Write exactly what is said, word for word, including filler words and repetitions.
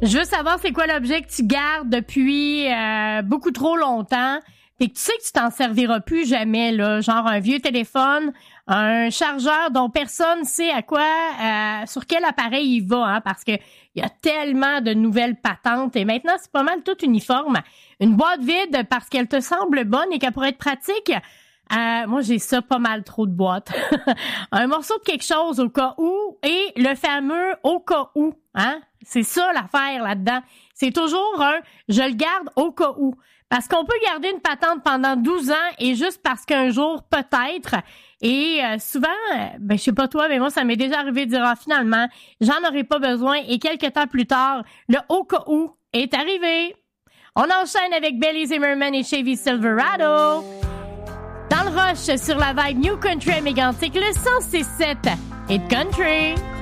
Je veux savoir c'est quoi l'objet que tu gardes depuis euh, beaucoup trop longtemps et que tu sais que tu t'en serviras plus jamais, là, genre un vieux téléphone, un chargeur dont personne sait à quoi, euh, sur quel appareil il va, hein, parce que il y a tellement de nouvelles patentes et maintenant c'est pas mal tout uniforme. Une boîte vide parce qu'elle te semble bonne et qu'elle pourrait être pratique. Euh, moi, j'ai ça pas mal trop de boîtes. Un morceau de quelque chose au cas où et le fameux au cas où, hein? C'est ça l'affaire là-dedans. C'est toujours un « je le garde au cas où ». Parce qu'on peut garder une patente pendant douze ans et juste parce qu'un jour, peut-être. Et euh, souvent, ben je sais pas toi, mais moi, ça m'est déjà arrivé de dire ah, « finalement, j'en aurais pas besoin ». Et quelques temps plus tard, le « au cas où » est arrivé. On enchaîne avec Belly Zimmerman et Chevy Silverado. Dans le rush sur la vibe New Country à Mégantic, le cent six sept Hit Country.